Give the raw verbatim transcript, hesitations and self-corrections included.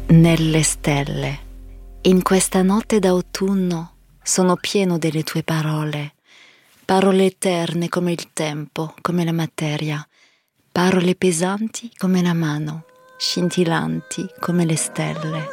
nelle stelle. In questa notte d'autunno sono pieno delle tue parole, parole eterne come il tempo, come la materia, parole pesanti come la mano, scintillanti come le stelle.